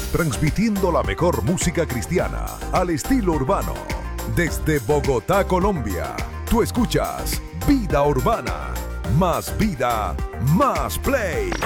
transmitiendo la mejor música cristiana al estilo urbano. Desde Bogotá, Colombia, tú escuchas Vida Urbana. Más vida, más play.